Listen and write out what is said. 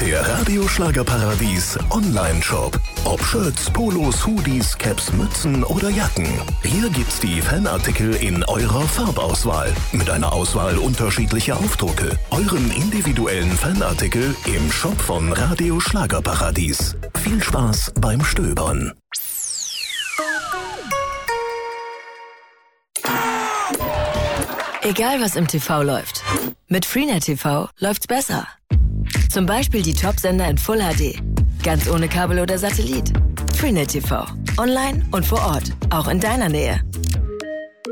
Der Radio Schlagerparadies Online-Shop. Ob Shirts, Polos, Hoodies, Caps, Mützen oder Jacken. Hier gibt's die Fanartikel in eurer Farbauswahl. Mit einer Auswahl unterschiedlicher Aufdrucke. Euren individuellen Fanartikel im Shop von Radio Schlagerparadies. Viel Spaß beim Stöbern. Egal was im TV läuft, mit Freenet TV läuft's besser. Zum Beispiel die Top-Sender in Full HD, ganz ohne Kabel oder Satellit. Freenet TV, online und vor Ort, auch in deiner Nähe.